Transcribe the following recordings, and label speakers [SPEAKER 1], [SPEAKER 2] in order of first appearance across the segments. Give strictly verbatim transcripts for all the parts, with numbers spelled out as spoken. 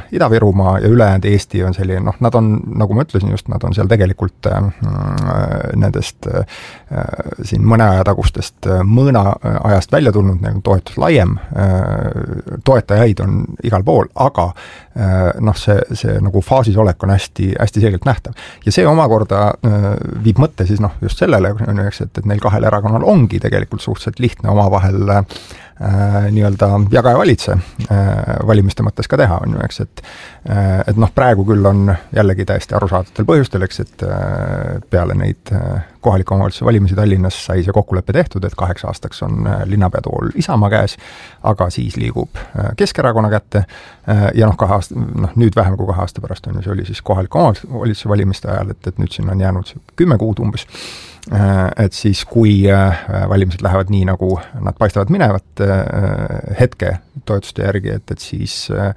[SPEAKER 1] Ida-Virumaa ja ülejäänud Eesti on selline, noh, nad on, nagu ma ütlesin just, nad on seal tegelikult äh, nendest äh, siin mõne aja tagustest mõõna ajast välja tulnud, nagu toetus laiem, äh, toetajaid on igal pool, aga äh, noh, see, see nagu faasis olek on hästi, hästi selgelt nähtav. Ja see omakorda äh, viib mõtte siis noh, just sellele, et, et neil kahel erakonnal ongi tegelikult suhteliselt lihtne omavahel äh, nii-öelda jaga ja valitse äh, valimiste mõttes ka teha, on ju, eks, et äh, et noh, praegu küll on jällegi täiesti arusaadatel põhjustel, eks, et äh, peale neid äh, kohaliku omavalitsuse valimisi Tallinnas sai see kokkulepe tehtud, et kaheks aastaks on äh, linnapeatool Isamaa käes, aga siis liigub äh, Keskerakonna kätte äh, ja noh, kahe aasta, noh, nüüd vähem kui kahe aasta pärast on ju, see oli siis kohaliku omavalitsuse valimiste ajal, et, et nüüd siin on jäänud kümme kuud umbes. Et siis, kui valimised lähevad nii, nagu nad paistavad minevat hetke toetuste järgi, et, et siis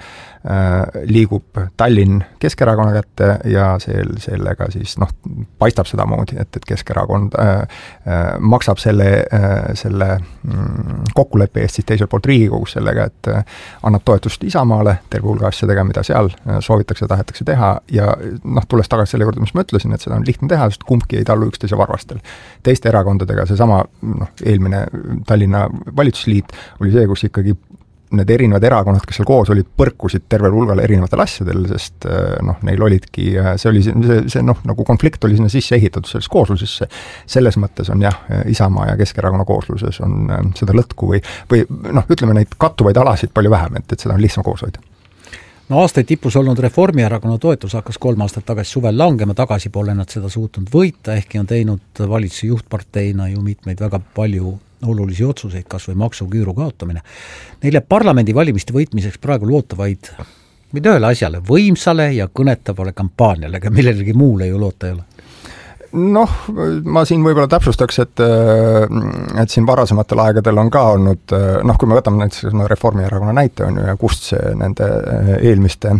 [SPEAKER 1] liigub Tallinn Keskerakonna kätte ja sel, sellega siis noh, paistab seda moodi, et, et Keskerakond maksab selle, selle kokkuleppe eest siis teiselt poolt Riigikogus sellega, et annab toetust Isamaale terve hulga asjadega, mida seal soovitakse, tahetakse teha ja noh, tulles tagasi selle juurde, mis ma ütlesin, et seda on lihtne teha, sest kumbki ei tallu üksteise varvastel. Teiste erakondadega seesama noh, eelmine Tallinna valitsusliit oli see, kus ikkagi need erinevad erakonnad, kes seal koos olid, põrkusid tervel hulgal erinevatel asjadel, sest noh, neil olidki, see oli see, see noh, nagu konflikt oli sinna sisse ehitatud selles kooslusesse. Selles mõttes on jah, Isamaa ja Keskerakonna koosluses on seda lõtku või, või noh, ütleme neid kattuvaid alasid palju vähem, et, et seda on lihtsam koos hoida.
[SPEAKER 2] No aastaid tipus olnud Reformierakonna toetus hakkas kolm aastat tagasi suvel langema, tagasi pole nad seda suutnud võita, ehkki on teinud valitsuse juhtparteina ju mitmeid väga palju olulisi otsuseid, kas või maksuküüru kaotamine. Neile parlamendivalimiste võitmiseks praegu loota vaid mida ühele asjale, võimsale ja kõnetavale kampaaniale, aga millelegi muule ju loota ei ole.
[SPEAKER 1] Noh, ma siin võib-olla täpsustaks, et, et siin varasematel aegadel on ka olnud, noh, kui me võtame näiteks no, Reformierakonna näite on ju, ja kust see nende eelmiste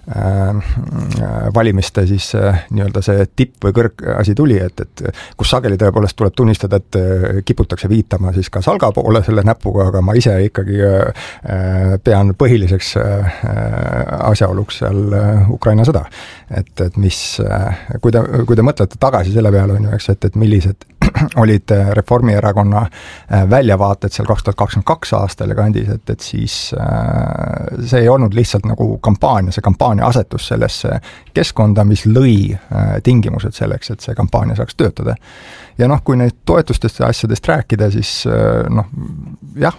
[SPEAKER 1] valimiste siis nii-öelda see tipp või kõrg asi tuli, et, et kus sageli tõepoolest tuleb tunnistada, et kiputakse viitama siis ka Salga poole selle näpuga, aga ma ise ikkagi pean põhiliseks asjaoluks seal Ukraina sõda. Et, et mis, kui te, kui te mõtlete tagasi selle peale, on ju, eks, et, et millised olid Reformierakonna väljavaated seal kaks tuhat kakskümmend kaks aastal ja kandis, et, et siis see ei olnud lihtsalt nagu kampaania, see kampaania asetus sellesse keskkonda, mis lõi tingimused selleks, et see kampaania saaks töötada. Ja noh, kui neid toetustest ja asjadest rääkida, siis noh, jah,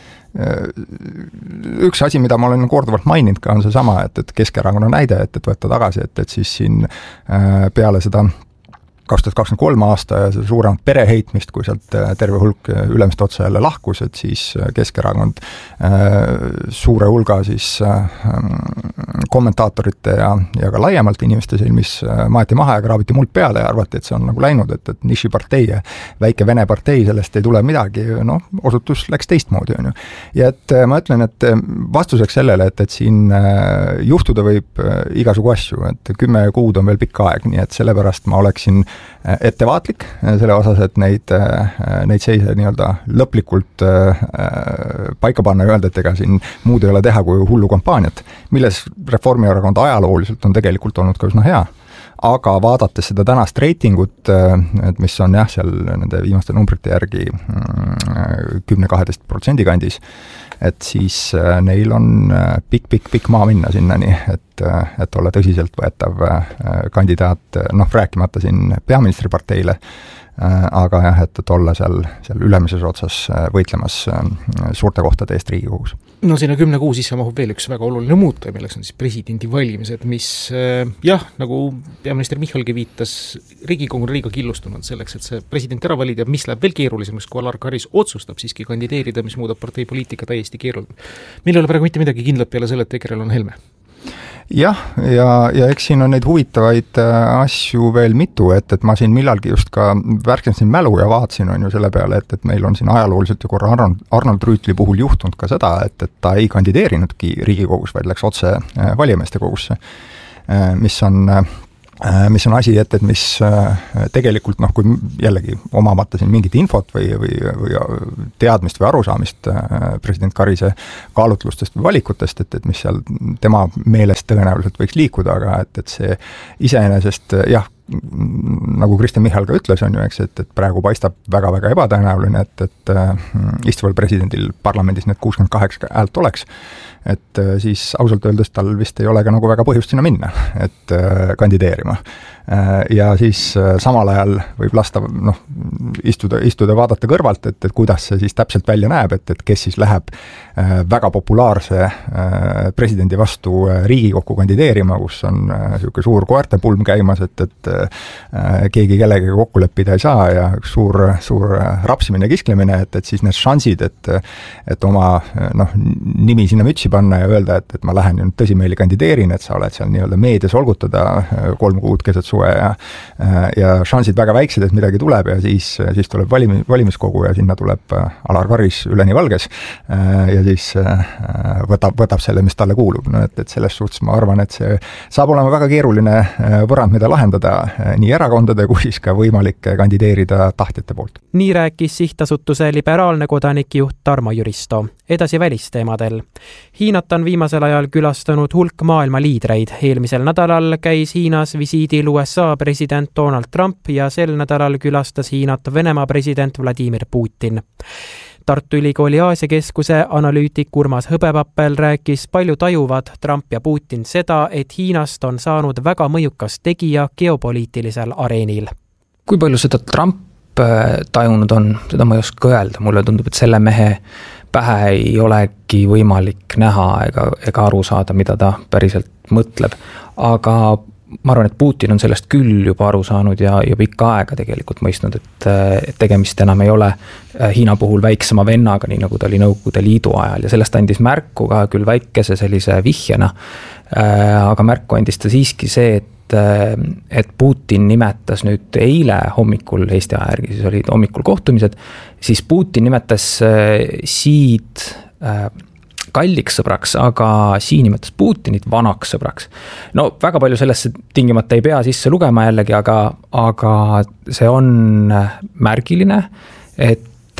[SPEAKER 1] üks asi, mida ma olen korduvalt maininud ka, on see sama, et, et Keskerakonna näide, et, et võtta tagasi, et, et siis siin peale seda kaks tuhat kakskümmend kolm aasta ja see suuremat pereheitmist, kui sealt terve hulk ülemist otsa jälle lahkus, et siis Keskerakond suure hulga siis kommentaatorite ja, ja ka laiemalt inimeste silmis maeti maha ja kraabiti muld peale ja arvati, et see on nagu läinud, et, et nišipartei ja väike Vene partei, sellest ei tule midagi, noh, osutus läks teistmoodi, on ju. Ja et ma ütlen, et vastuseks sellele, et, et siin juhtuda võib igasugu asju, et kümme kuud on veel pikka aeg, nii et sellepärast ma oleksin ettevaatlik selle osas, et neid, neid seise nii-öelda lõplikult paika panna ja öelda, et ega siin muud ei ole teha kui hullu kampaaniat, milles Reformierakond ajalooliselt on tegelikult olnud ka üsna hea. Aga vaadates seda tänast reitingut, et mis on jah, seal nende viimaste numbrite järgi kümme kaheteist protsendi kandis, et siis neil on pikk-pikk-pikk maa minna sinnani, et, et olla tõsiselt võetav kandidaat, noh, rääkimata siin peaministriparteile, aga jah, et, et olla seal, seal ülemises otsas võitlemas suurte kohtade eest Riigikogus.
[SPEAKER 3] No sinna kümne kuu sisse mahub veel üks väga oluline muutuja, milleks on siis presidendi valimised, mis jah, nagu peaminister Michalgi viitas, Riigikogu on liiga killustunud selleks, et see president ära valida, mis läheb veel keerulisemaks, kui Alar Karis otsustab siiski kandideerida, mis muudab partei poliitika täiesti keeruline. Meil ei ole praegu mitte midagi kindlat peale selle, et Ekerel on Helme.
[SPEAKER 1] Jah, ja, ja eks siin on neid huvitavaid asju veel mitu, et, et ma siin millalgi just ka värkendasin mälu ja vaatasin on ju selle peale, et, et meil on siin ajalooliselt ju korra Arnold, Arnold Rüütli puhul juhtunud ka seda, et, et ta ei kandideerinudki Riigikogus, vaid läks otse valijameeste kogusse, mis on mis on asi, et, et mis tegelikult noh, kui jällegi omamata siin mingit infot või, või, või teadmist või arusaamist president Karise kaalutlustest või valikutest, et, et mis seal tema meelest tõenäoliselt võiks liikuda, aga et, et see iseenesest jah, nagu Kristen Michal ka ütles, on ju, eks, et, et praegu paistab väga-väga ebatõenäoline, et, et istuval presidendil parlamendis need kuuskümmend kaheksa häält oleks, et siis ausalt öeldes tal vist ei ole ka nagu väga põhjust sinna minna, et kandideerima. Ja siis samal ajal võib lasta, noh, istuda, istuda ja vaadata kõrvalt, et, et kuidas see siis täpselt välja näeb, et, et kes siis läheb väga populaarse presidendi vastu Riigikokku kandideerima, kus on niisugune suur koertepulm käimas, et, et keegi kellegagi kokku leppida ei saa ja üks suur, suur rapsimine, kisklemine, et, et siis need šansid, et, et oma noh, nimi sinna mütsi panna ja öelda, et, et ma lähen nüüd tõsimeeli kandideerin, et sa oled seal nii-öelda meedias olgutada kolm kuud keset suve ja, ja šansid väga väiksed, et midagi tuleb ja siis, siis tuleb valimi, valimiskogu ja sinna tuleb Alar Karis üleni valges ja siis võtab, võtab selle, mis talle kuulub. No, et, et selles suhtes ma arvan, et see saab olema väga keeruline võrrand, mida lahendada nii erakondade kui siis ka võimalik kandideerida tahtjate poolt.
[SPEAKER 4] Nii rääkis sihtasutuse Liberaalne kodanikjuht Tarmo Jüristo. Edasi välisteemadel. Hiinat on viimasel ajal külastanud hulk maailma liidreid. Eelmisel nädalal käis Hiinas visiidil U S A president Donald Trump ja sel nädalal külastas Hiinat Venemaa president Vladimir Putin. Tartu Ülikooli Aasia keskuse analüütik Urmas Hõbepappel rääkis, palju tajuvad Trump ja Putin seda, et Hiinast on saanud väga mõjukas tegija geopoliitilisel areenil.
[SPEAKER 5] Kui palju seda Trump tajunud on, seda ma ei oska öelda. Mulle tundub, et selle mehe pähe ei olegi võimalik näha ega, ega aru saada, mida ta päriselt mõtleb. Aga ma arvan, et Putin on sellest küll juba aru saanud ja, ja pikka aega tegelikult mõistnud, et, et tegemist enam ei ole Hiina puhul väiksema vennaga, nii nagu ta oli Nõukogude Liidu ajal ja sellest andis märku ka küll väikese sellise vihjena, aga märku andis ta siiski see, et et Putin nimetas nüüd eile hommikul Eesti aja järgi, siis olid hommikul kohtumised, siis Putin nimetas Xi'd kalliks sõbraks, aga Xi nimetas Putinit vanaks sõbraks. No väga palju sellesse tingimata ei pea sisse lugema jällegi, aga, aga see on märgiline, et,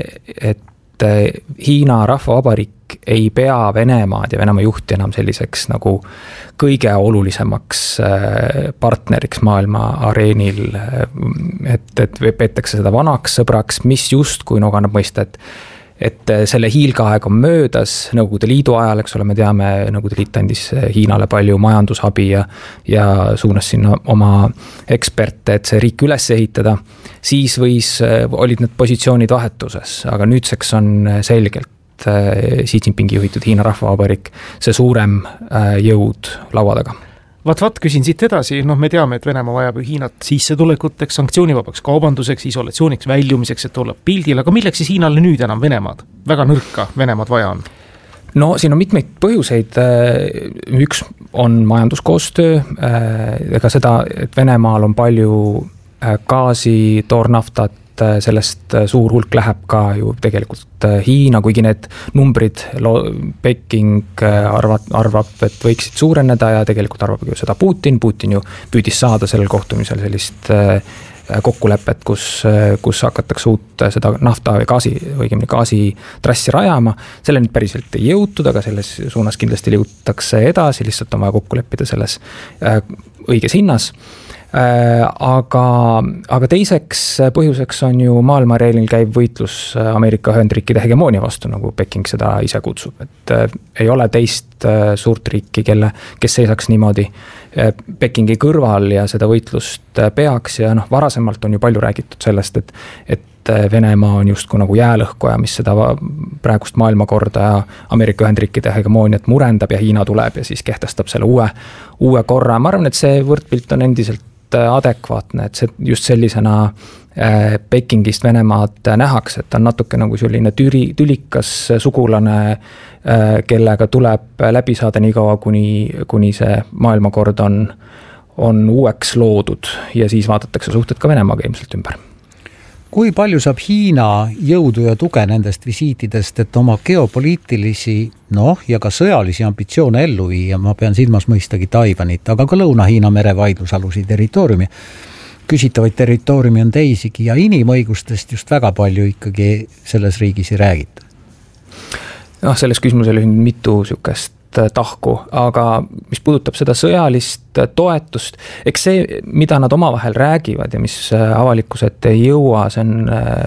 [SPEAKER 5] et Hiina Rahvavabariik ei pea Venemaad ja Venemaa juhti enam selliseks nagu kõige olulisemaks partneriks maailma areenil, et, et peetakse seda vanaks sõbraks, mis just kui noganab mõista, et et selle hiilgaaeg on möödas Nõukogude Liidu ajal, eks ole, me teame, Nõukogude Liit andis Hiinale palju majandusabi ja, ja suunas sinna oma eksperte, et see riik üles ehitada, siis võis, olid need positsioonid vahetuses, aga nüüdseks on selgelt Xi Jinpingi juhitud Hiina Rahvavabariik see suurem jõud laua taga.
[SPEAKER 3] Vat, vat, küsin siit edasi, noh, me teame, et Venemaa vajab ju Hiinat sissetulekuteks, sanktsioonivabaks kaubanduseks, isolatsiooniks, väljumiseks, et olla pildil, aga milleks siis Hiinale nüüd enam Venemaad? Väga nõrka Venemaad vaja on.
[SPEAKER 5] No siin on mitmeid põhjuseid, üks on majanduskoostöö, ega seda, et Venemaal on palju gaasi, toornaftat, sellest suur hulk läheb ka ju tegelikult Hiina, kuigi need numbrid Peking arvad, arvab, et võiksid suureneda ja tegelikult arvab ju seda Putin. Putin ju püüdis saada sellel kohtumisel sellist kokkulepet, kus, kus hakatakse uut seda nafta või gaasi, õigemini gaasi trassi rajama. Selle nüüd päriselt ei jõutud, aga selles suunas kindlasti liigutakse edasi, lihtsalt on vaja kokku leppida selles õiges hinnas. Aga, aga teiseks põhjuseks on ju maailma areenil käiv võitlus Ameerika Ühendriikide hegemoonia vastu, nagu Peking seda ise kutsub, et ei ole teist suurt riiki, kelle, kes seisaks niimoodi Pekingi kõrval ja seda võitlust peaks ja noh, varasemalt on ju palju räägitud sellest, et, et Venemaa on justkui nagu jäälõhkoja, mis seda praegust maailmakorda ja Ameerika Ühendriikide hegemooniat murendab ja Hiina tuleb ja siis kehtestab selle uue, uue korra. Ma arvan, et see võrdpilt on endiselt adekvaatne, et see just sellisena Pekingist Venemaad nähakse, et on natuke nagu selline türi, tülikas sugulane, kellega tuleb läbi saada nii kaua, kuni, kuni see maailmakord on, on uueks loodud ja siis vaadatakse suhted ka Venemaaga ilmselt ümber.
[SPEAKER 2] kui palju saab Hiina jõudu ja tuge nendest visiitidest, et oma geopoliitilisi, noh, ja ka sõjalisi ambitsioone ellu viia, ma pean silmas mõistagi Taiwanit, aga ka Lõuna-Hiina mere vaidlusalusi territooriumi. Küsitavaid territooriumi on teisigi ja inimõigustest just väga palju ikkagi selles riigis ei räägita.
[SPEAKER 5] noh, selles küsimusel on mitu sükest tahku, aga mis puudutab seda sõjalist toetust, eks see, mida nad omavahel räägivad ja mis avalikkuselt ei jõua, see on,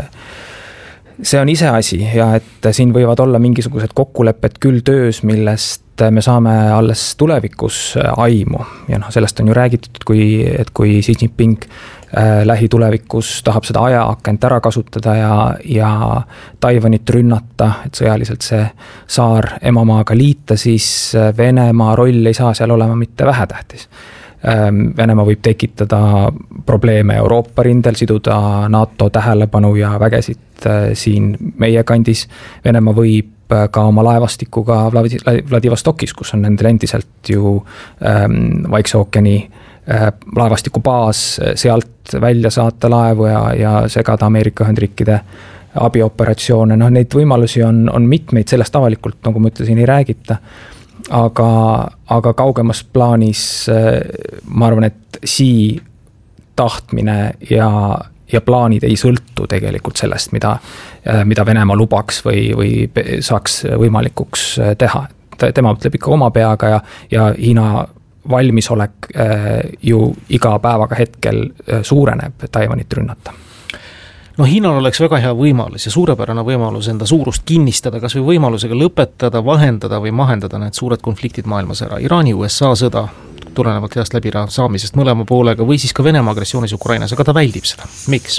[SPEAKER 5] see on ise asi ja et siin võivad olla mingisugused kokkulepped küll töös, millest me saame alles tulevikus aimu ja noh, sellest on ju räägitud, kui, et kui Xi Jinping äh, lähitulevikus tahab seda ajaakent ära kasutada ja, ja Taiwanit rünnata, et sõjaliselt see saar emamaaga liita, siis Venemaa roll ei saa seal olema mitte vähetähtis. Venemaa võib tekitada probleeme Euroopa rindel, siduda NATO tähelepanu ja vägesid siin meie kandis. Venemaa võib ka oma laevastikuga Vladivostokis, kus on nendel endiselt ju ähm, Vaikse ookeani äh, laevastikubaas, sealt välja saata laevu ja, ja segada Ameerika Ühendriikide abioperatsioone. No, neid võimalusi on, on mitmeid, sellest avalikult, nagu ma ütlesin, ei räägita. Aga, aga kaugemas plaanis ma arvan, et Xi tahtmine ja, ja plaanid ei sõltu tegelikult sellest, mida, mida Venemaa lubaks või, või saaks võimalikuks teha. Tema mõtleb ikka oma peaga ja, ja Hiina valmisolek ju iga päevaga hetkel suureneb Taiwanit rünnata.
[SPEAKER 3] No Hiinal oleks väga hea võimalus ja suurepärane võimalus enda suurust kinnistada, kas või võimalusega lõpetada, vahendada või mahendada need suured konfliktid maailmas ära. Iraani U S A sõda tulenevalt heast läbi saamisest mõlema poolega või siis ka Venemaa agressioonis Ukrainas, aga ta väldib seda. Miks?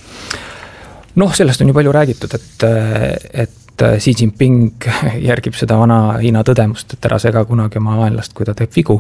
[SPEAKER 5] Noh, sellest on ju palju räägitud, et, et Xi Jinping järgib seda vana Hiina tõdemust, et ära sega kunagi oma vaenlast, kui ta teeb vigu.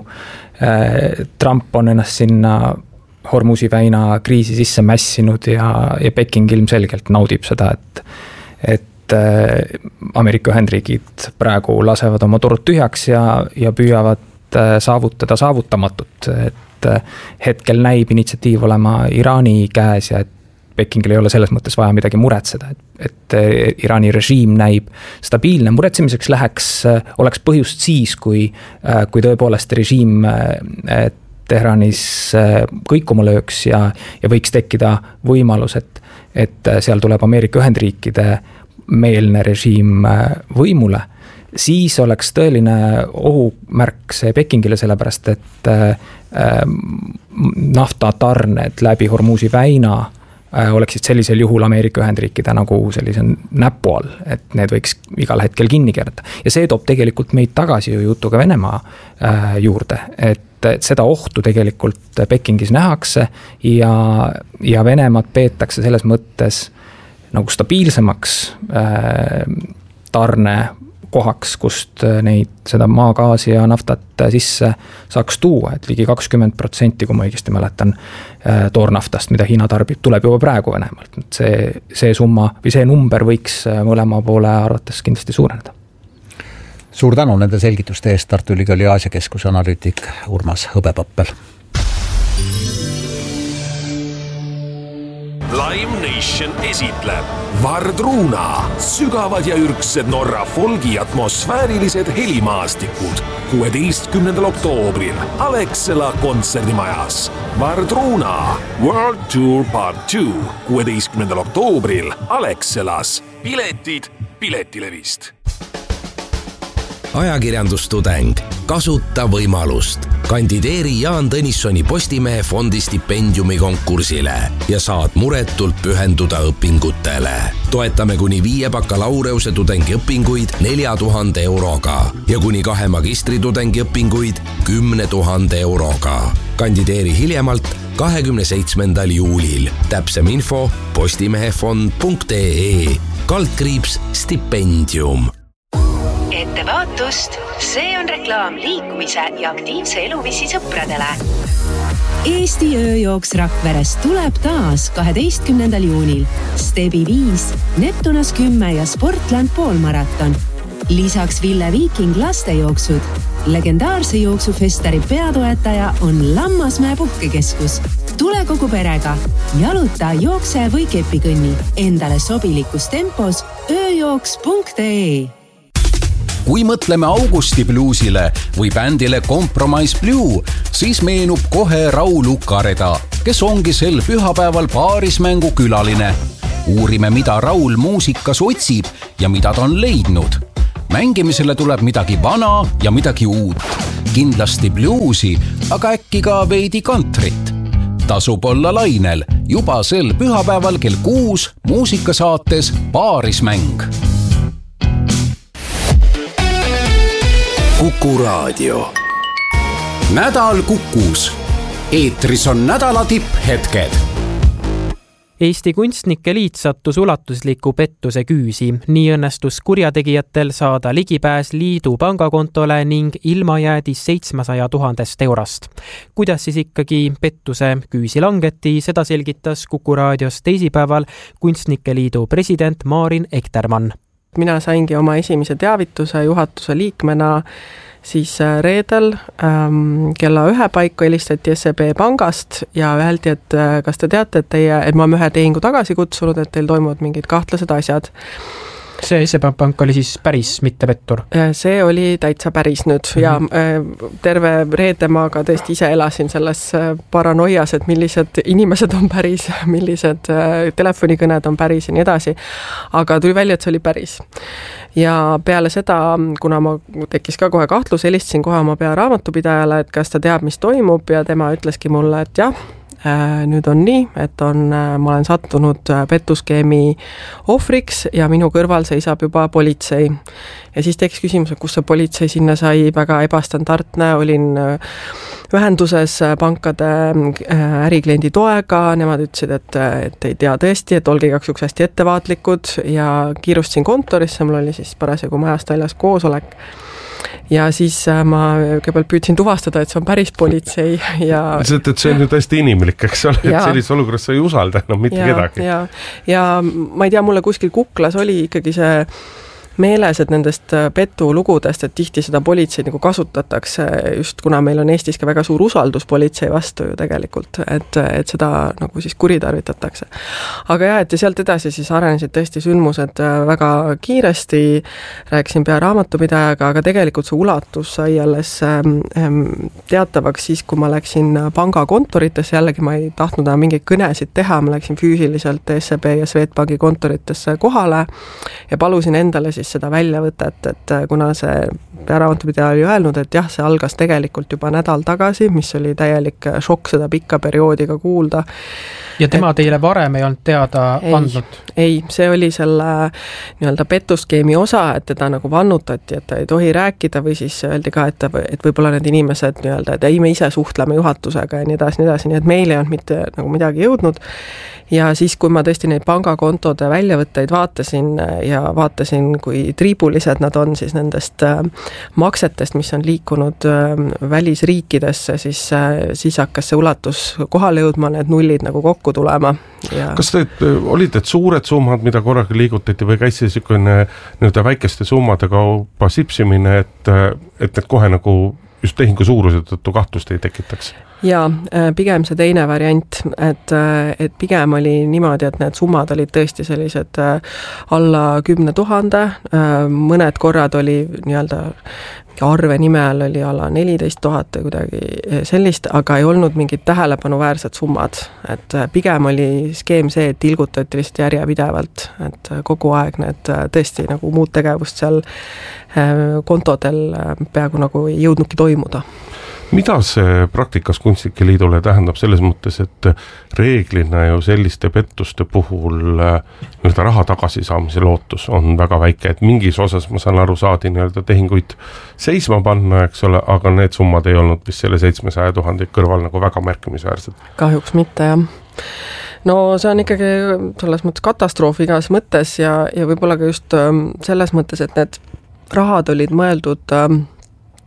[SPEAKER 5] Trump on ennast sinna Hormuzi väina kriisi sisse mässinud ja, ja Peking ilmselgelt naudib seda, et, et Ameerika Ühendriigid praegu lasevad oma turud tühjaks ja, ja püüavad saavutada saavutamatut, et hetkel näib initsiatiiv olema Iraani käes ja et Pekingil ei ole selles mõttes vaja midagi muretseda, et, et Iraani režiim näib stabiilne, muretsemiseks läheks, oleks põhjust siis, kui, kui tõepoolest režiim et Tehranis kõikuma lööks ja, ja võiks tekkida võimalus, et, et seal tuleb Ameerika Ühendriikide meelne režiim võimule, siis oleks tõeline ohumärk see Pekingile, sellepärast et naftatarned läbi Hormuzi väina oleksid sellisel juhul Ameerika Ühendriikide nagu sellise näpu all, et need võiks igal hetkel kinni keerata. Ja see toob tegelikult meid tagasi ju jutuga Venemaa juurde, et, et seda ohtu tegelikult Pekingis nähakse ja, ja Venemaad peetakse selles mõttes nagu stabiilsemaks tarne kohaks, kust neid seda maagaasi ja naftat sisse saaks tuua, et ligi kakskümmend protsenti, kui ma õigesti mäletan, toornaftast, mida Hiina tarbib, tuleb juba praegu Venemaalt. See, see summa või see number võiks mõlema poole arvates kindlasti suureneda.
[SPEAKER 2] Suur tänu nende selgituste eest, Tartu Ülikooli Aasia Keskuse analüütik Urmas Hõbepappel.
[SPEAKER 6] Live Nation esitleb Vardruna, sügavad ja ürksed Norra folgi atmosfäärilised helimaastikud kuueteistkümnendal oktoobril Alexela kontserdimajas. Vardruna World Tour Part two kuueteistkümnendal oktoobril Alexelas. Piletid Piletilevist.
[SPEAKER 7] Ajakirjandustudeng, kasuta võimalust. Kandideeri Jaan Tõnissoni Postimehe fondi stipendiumi konkursile ja saad muretult pühenduda õpingutele. Toetame kuni viie bakalaureuse tudengiõpinguid nelja tuhande euroga ja kuni kahe magistritudengi õpinguid kümne tuhande euroga. Kandideeri hiljemalt kahekümne seitsmendal juulil. Täpsem info postimehefond punkt ee, kaldkriips stipendium.
[SPEAKER 8] Ettevaatust, see on reklaam liikumise ja aktiivse eluviisi sõpradele. Eesti ööjooks Rakverest tuleb taas kaheteistkümnendal juunil. Stebi viis, Neptunas kümme ja Sportland poolmaraton. Lisaks Ville Viiking lastejooksud. legendaarse jooksufestari peatoetaja on Lammasmäe puhkekeskus. Tule kogu perega, jaluta, jookse või kepikõnni. Endale sobilikus tempos ööjooks punkt ee.
[SPEAKER 9] Kui mõtleme Augusti bluusile või bändile Compromise Blue, siis meenub kohe Raul Ukareda, kes ongi sel pühapäeval paarismängu külaline. Uurime, mida Raul muusikas otsib ja mida ta on leidnud. Mängimisele tuleb midagi vana ja midagi uut. Kindlasti bluusi, aga äkki ka veidi kantrit. Tasub olla lainel juba sel pühapäeval kell kuus muusikasaates Paarismäng.
[SPEAKER 6] Kuku Raadio. Nädal Kukus. Eetris on nädala tipphetked.
[SPEAKER 4] Eesti Kunstnike Liit sattus ulatusliku pettuse küüsi. Nii õnnestus kurjategijatel saada ligipääs liidu pangakontole ning ilma jäädis seitsmesaja tuhandest eurost. Kuidas siis ikkagi pettuse küüsi langeti, seda selgitas Kuku Raadios teisipäeval Kunstnike Liidu president Maarin Ektermann.
[SPEAKER 10] Mina saingi oma esimese teavituse juhatuse liikmena siis reedel ähm, kella ühe paiku helistati S E B pangast ja öeldi, et kas te teate, et, teie, et ma olen ühe tehingu tagasi kutsunud, et teil toimuvad mingid kahtlased asjad.
[SPEAKER 4] See S E B pank oli siis päris mitte pettur?
[SPEAKER 10] See oli täitsa päris nüüd mm-hmm. ja terve reede ma ka tõesti ise elasin selles paranoias, et millised inimesed on päris, millised telefonikõned on päris ja nii edasi. Aga tuli välja, et see oli päris. Ja peale seda, kuna ma tekkis ka kohe kahtlus, helistasin kohe oma pearaamatupidajale, et kas ta teab, mis toimub ja tema ütleski mulle, et jah, nüüd on nii, et on, ma olen sattunud pettuskeemi ohvriks ja minu kõrval seisab juba politsei. Ja siis tekkis küsimus, et kus see politsei sinna sai, väga ebastandardne, olin ühenduses pankade ärikliendi toega, nemad ütlesid, et, et ei tea tõesti, et olge igaks juks hästi ettevaatlikud ja kiirustasin kontorisse, mul oli siis parasjagu majast väljas koosolek. Ja siis ma kõigepealt püüdsin tuvastada, et see on päris politsei ja...
[SPEAKER 11] Sest, et see on ju tõesti inimlik, eks ole, et sellises olukorras sa ei usalda enam mitte
[SPEAKER 10] ja,
[SPEAKER 11] kedagi.
[SPEAKER 10] Ja, ja ma ei tea, mulle kuskil kuklas oli ikkagi see meeles, et nendest petulugudest, et tihti seda politseid nagu kasutatakse just kuna meil on Eestis ka väga suur usaldus politsei vastu ju tegelikult, et, et seda nagu siis kuritarvitatakse. Aga jah, et ja sealt edasi siis arenesid tõesti sündmused väga kiiresti, rääkisin pea raamatupidajaga, aga tegelikult see ulatus sai alles teatavaks siis, kui ma läksin pangakontoritesse, jällegi ma ei tahtnud mingeid kõnesid teha, ma läksin füüsiliselt S E B ja Swedbanki kontoritesse kohale ja palusin endale siis seda väljavõtet, et kuna see pearaamatupidaja oli öelnud, et jah, see algas tegelikult juba nädal tagasi, mis oli täielik šokk seda pikka perioodiga kuulda.
[SPEAKER 4] Ja tema et, teile varem ei olnud teada
[SPEAKER 10] ei,
[SPEAKER 4] andnud?
[SPEAKER 10] Ei, see oli selle nii-öelda pettuskeemi osa, et teda nagu vannutati, et ta ei tohi rääkida või siis öeldi ka, et, et võib-olla need inimesed nii-öelda, et ei, me ise suhtleme juhatusega ja nii edasi, nii edasi, nii et meil ei olnud mitte nagu midagi jõudnud. Ja siis, kui ma tõesti neid pangakontode väljavõtteid vaatasin ja vaatasin, kui triibulised nad on siis nendest maksetest, mis on liikunud välisriikidesse, siis, siis hakkas see ulatus kohale jõudma, need nullid nagu kokku tulema. Ja... Kas te
[SPEAKER 11] olid need suured summad, mida korraga liigutati või käis see niisugune nii-öelda väikeste summade kaupa sipsimine, et, et need kohe nagu just tehingu suuruse tõttu kahtlust ei tekitaks?
[SPEAKER 10] Ja pigem see teine variant, et, et pigem oli niimoodi, et need summad olid tõesti sellised alla kümne tuhande, mõned korrad oli nii-öelda arve nimel oli ala neliteist tuhat või kuidagi sellist, aga ei olnud mingid tähelepanuväärsed summad, et pigem oli skeem see, et tilgutati lihtsalt järjepidevalt, et kogu aeg need tõesti nagu muud tegevust seal kontodel peaaegu nagu ei jõudnudki toimuda.
[SPEAKER 11] Mida see praktikas Kunstnike Liidule tähendab selles mõttes, et reeglina ju selliste pettuste puhul nii-öelda raha tagasisaamise lootus on väga väike, et mingis osas ma saan aru saadi nii-öelda tehinguid seisma panna, eks ole, aga need summad ei olnud vist selle seitsmesaja tuhande kõrval nagu väga märkimisväärsed.
[SPEAKER 10] Kahjuks mitte, jah. No see on ikkagi selles mõttes katastroof igas mõttes ja, ja võib-olla ka just selles mõttes, et need rahad olid mõeldud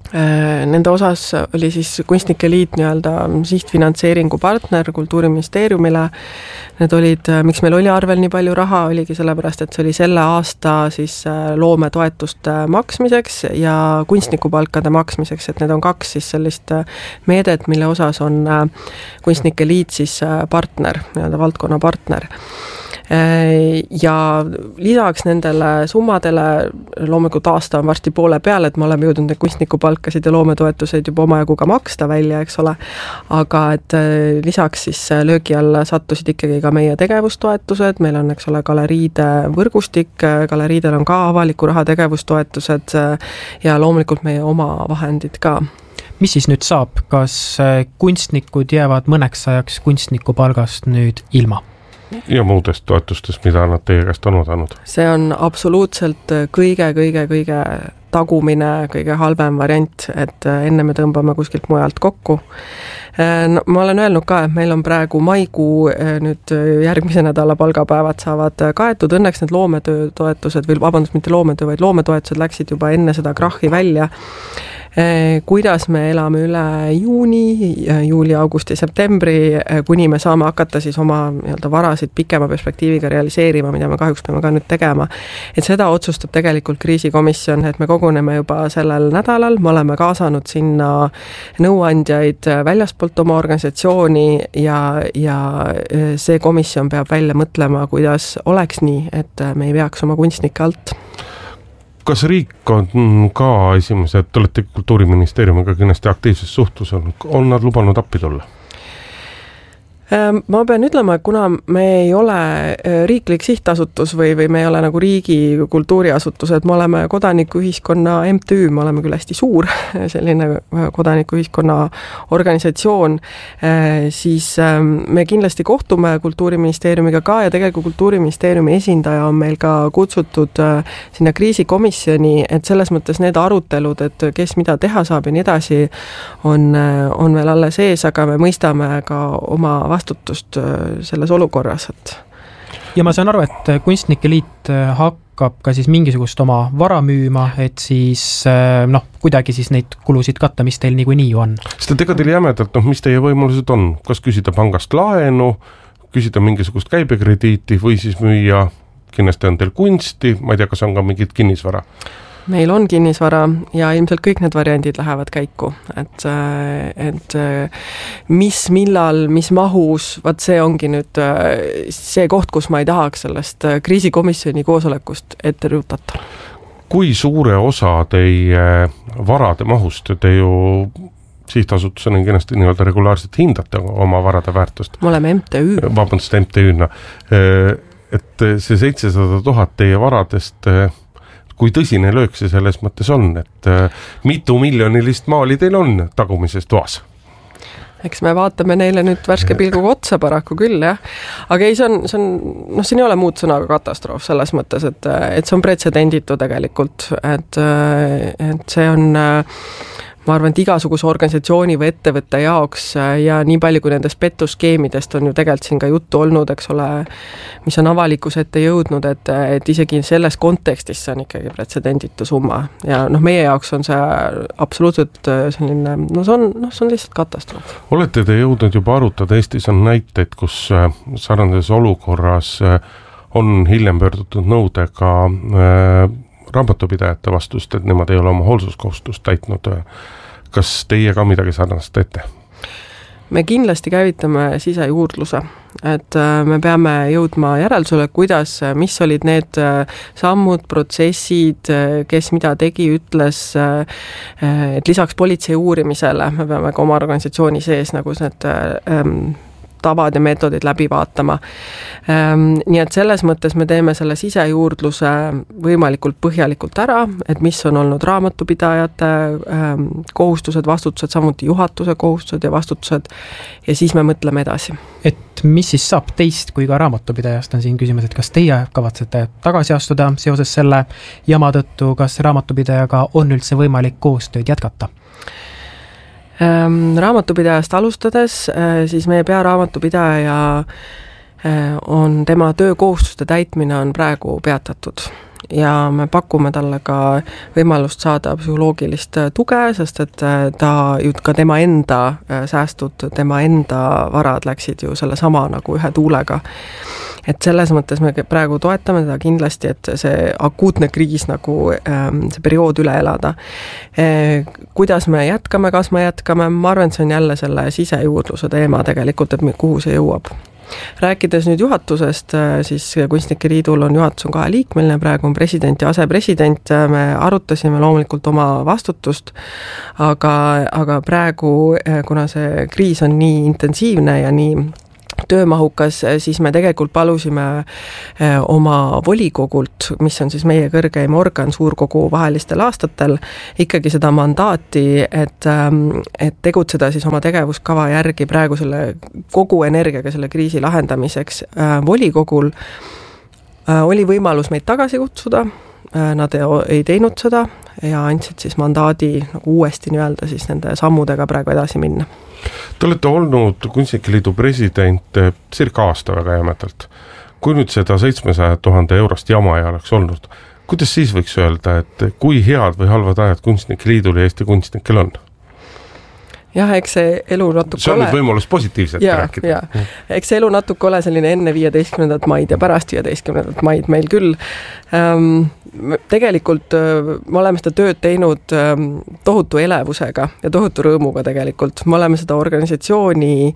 [SPEAKER 10] Nende osas oli siis Kunstnike Liit nii-öelda sihtfinantseeringu partner Kultuuriministeeriumile. Need olid, miks meil oli arvel nii palju raha, oligi sellepärast, et see oli selle aasta siis loometoetuste maksmiseks ja kunstnikupalkade maksmiseks, et need on kaks siis sellist meedet, mille osas on Kunstnike Liit siis partner, nii-öelda valdkonna partner. Ja lisaks nendele summadele loomulikult aasta on varsti poole peale, et me oleme jõudnud need kunstnikupalkasid ja loometoetuseid juba omajagu ka maksta välja, eks ole, aga et lisaks siis löögi alla sattusid ikkagi ka meie tegevustoetused, meil on, eks ole, galeriide võrgustik, galeriidel on ka avaliku raha tegevustoetused ja loomulikult meie oma vahendid ka.
[SPEAKER 4] Mis siis nüüd saab, kas kunstnikud jäävad mõneks ajaks kunstnikupalgast nüüd ilma?
[SPEAKER 11] Ja muudest toetustest, mida nad teie käest on odanud? See
[SPEAKER 10] on absoluutselt kõige, kõige, kõige tagumine, kõige halvem variant, et enne me tõmbame kuskilt mujalt kokku. No, ma olen öelnud ka, et meil on praegu maikuu, nüüd järgmise nädala palgapäevad saavad kaetud, õnneks need loometöö toetused, või vabandust, mitte loometöö, vaid loometoetused läksid juba enne seda krahhi välja. Kuidas me elame üle juuni, juuli, augusti, septembri, kuni me saame hakata siis oma nii-öelda varasid pikema perspektiiviga realiseerima, mida me kahjuks peame ka nüüd tegema. Et seda otsustab tegelikult kriisikomisjon, et me koguneme juba sellel nädalal, me oleme kaasanud sinna nõuandjaid väljaspoolt oma organisatsiooni ja, ja see komisjon peab välja mõtlema, kuidas oleks nii, et me ei veaks oma kunstnike alt.
[SPEAKER 11] Kas riik on ka esimesed, te olete Kultuuriministeeriumiga kindlasti aktiivses suhtlus olnud, on nad lubanud appi tulla?
[SPEAKER 10] Ma pean ütlema, et kuna me ei ole riiklik sihtasutus või, või me ei ole nagu riigi kultuuriasutused, me oleme kodanikuühiskonna M T Ü, me oleme küll hästi suur selline kodanikuühiskonna organisatsioon, siis me kindlasti kohtume Kultuuriministeeriumiga ka ja tegelikult Kultuuriministeeriumi esindaja on meil ka kutsutud sinna kriisikomisjoni, et selles mõttes need arutelud, et kes mida teha saab ja nii edasi, on, on veel alles ees, aga me mõistame ka oma vastutust selles olukorras. Et...
[SPEAKER 4] Ja ma saan aru, et Kunstnike Liit hakkab ka siis mingisugust oma vara müüma, et siis noh, kuidagi siis neid kulusid katta, mis teil niikuinii on.
[SPEAKER 11] Sest ega teil jämedalt, noh, mis teie võimalused on? Kas küsida pangast laenu, küsida mingisugust käibekrediiti või siis müüa, kindlasti on teil kunsti, ma ei tea, kas on ka mingit kinnisvara?
[SPEAKER 10] Meil on kinnisvara ja ilmselt kõik need variandid lähevad käiku, et, et mis, millal, mis mahus, vaat see ongi nüüd see koht, kus ma ei tahaks sellest kriisikomisjoni koosolekust ette rutata.
[SPEAKER 11] Kui suure osa teie varade mahust te ju sihtasutusena kindlasti nii-öelda regulaarselt hindate oma varade väärtust?
[SPEAKER 10] Me oleme M T Ü.
[SPEAKER 11] Vabandust, M T Ü-na. Et see seitsesada tuhat teie varadest... kui tõsine löök see selles mõttes on, et äh, mitu miljonilist maali teil on tagumises toas?
[SPEAKER 10] Eks me vaatame neile nüüd värske pilguga otsa paraku küll, jah. Aga ei, see on, see on, noh, siin ei ole muud sõnaga katastroof selles mõttes, et, et see on pretsedenditu tegelikult, et, et see on... ma arvan, et igasuguse organisatsiooni või ettevõtte jaoks ja nii palju kui nendest pettuskeemidest on ju tegelikult siin ka juttu olnud, eks ole, mis on avalikus ette jõudnud, et, et isegi selles kontekstis see on ikkagi pretsedenditu summa ja noh, meie jaoks on see absoluutselt selline, no see on, noh, see on lihtsalt katastroof.
[SPEAKER 11] Olete te jõudnud juba arutada, Eestis on näiteid, kus sarnases olukorras on hiljem pöördutud nõudega äh, raamatupidajate vastust, et nemad ei ole oma hoolsuskohustust täitnud. Kas teie ka midagi sarnast ette?
[SPEAKER 10] Me kindlasti käivitame sisejuurdluse, et me peame jõudma järeldusele, kuidas, mis olid need sammud, protsessid, kes mida tegi, ütles, et lisaks politsei uurimisele me peame ka oma organisatsiooni sees nagu need ähm, tavad ja meetodid läbi vaatama. Nii et selles mõttes me teeme selle sisejuurdluse võimalikult põhjalikult ära, et mis on olnud raamatupidajate kohustused, vastutused, samuti juhatuse kohustused ja vastutused ja siis me mõtleme edasi.
[SPEAKER 4] Et mis siis saab teist kui ka raamatupidajast on siin küsimus, et kas teie kavatsete tagasi astuda seoses selle jama tõttu, kas raamatupidajaga on üldse võimalik koostööd jätkata?
[SPEAKER 10] Raamatupidajast alustades, siis meie pearaamatupidaja on tema töökohustuste täitmine on praegu peatatud. ja me pakume talle ka võimalust saada psühholoogilist tuge, sest et ta ju ka tema enda säästud, tema enda varad läksid ju selle sama nagu ühe tuulega. Et selles mõttes me praegu toetame teda kindlasti, et see akuutne kriis nagu see periood üle elada. Kuidas me jätkame, kas me jätkame, ma arvan, et see on jälle selle sisejuurdluse teema tegelikult, et kuhu see jõuab. Rääkides nüüd juhatusest, siis Kunstnike Liidul on juhatus on kahe liikmeline, praegu on president ja asepresident, me arutasime loomulikult oma vastutust, aga, aga praegu, kuna see kriis on nii intensiivne ja nii töömahukas, siis me tegelikult palusime oma volikogult, mis on siis meie kõrgeim organ suurkogu vahelistel aastatel, ikkagi seda mandaati, et, et tegutseda siis oma tegevuskava järgi praegu selle kogu energiaga selle kriisi lahendamiseks. Volikogul oli võimalus meid tagasi kutsuda, nad ei teinud seda ja andsid siis mandaadi nagu uuesti nii-öelda siis nende sammudega praegu edasi minna.
[SPEAKER 11] Te olete olnud Kunstnike Liidu president circa aasta väga jämedalt. Kui nüüd seda seitsmesaja tuhande eurost jama ei oleks olnud, kuidas siis võiks öelda, et kui head või halvad ajad Kunstnike Liidul ja Eesti kunstnikel on?
[SPEAKER 10] Jah, eks see elu natuke
[SPEAKER 11] see on
[SPEAKER 10] ole...
[SPEAKER 11] nüüd võimalus positiivselt
[SPEAKER 10] ja,
[SPEAKER 11] rääkida.
[SPEAKER 10] Ja. Eks see elu natuke ole selline enne viieteistkümnendat maid ja pärast viieteistkümnendat maid meil küll. Ähm, tegelikult me oleme seda tööd teinud tohutu elevusega ja tohutu rõõmuga tegelikult. Me oleme seda organisatsiooni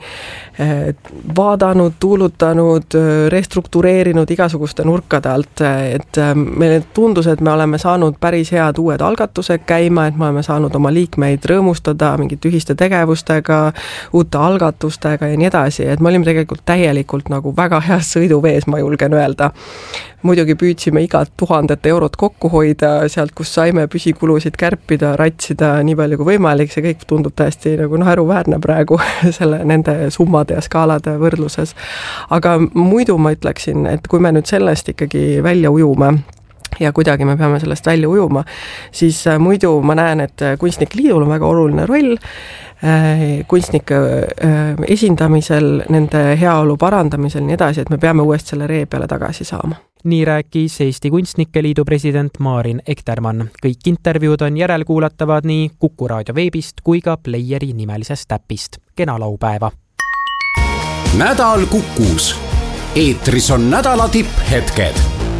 [SPEAKER 10] vaadanud, tuulutanud, restruktureerinud igasuguste nurkade alt, et meile tundus, et me oleme saanud päris head uued algatused käima, et me oleme saanud oma liikmeid rõõmustada mingit ühiste tegevustega, uute algatustega ja nii edasi, et me olime tegelikult täielikult nagu väga heas sõiduvees, ma julgen öelda. Muidugi püüdsime igat tuhandet eurot kokku hoida, sealt kus saime püsikulusid kärpida, ratsida nii palju kui võimalik, see kõik tundub täiesti nagu naeruväärne praegu selle, nende summade ja skaalade võrdluses. Aga muidu ma ütleksin, et kui me nüüd sellest ikkagi välja ujume, ja kuidagi me peame sellest välja ujuma, siis muidu ma näen, et Kunstnike Liidul on väga oluline roll kunstnike esindamisel, nende heaolu parandamisel nii edasi, et me peame uuesti selle ree peale tagasi saama.
[SPEAKER 4] Nii rääkis Eesti Kunstnike Liidu president Maarin Ektermann. Kõik intervjuud on järelkuulatavad nii Kuku raadio veebist kui ka Playeri nimelisest äpist. Kena laupäeva!
[SPEAKER 6] Nädal Kukus. Eetris on nädala tipphetked.